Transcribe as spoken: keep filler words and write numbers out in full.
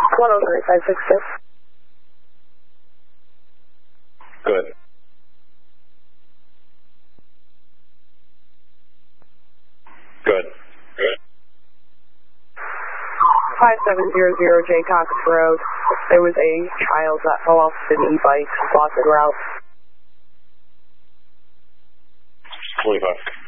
one oh three five six six. Good. Good. five seven zero zero Jaycox Road. There was a child that fell off an e-bike, lost en route. twenty-five.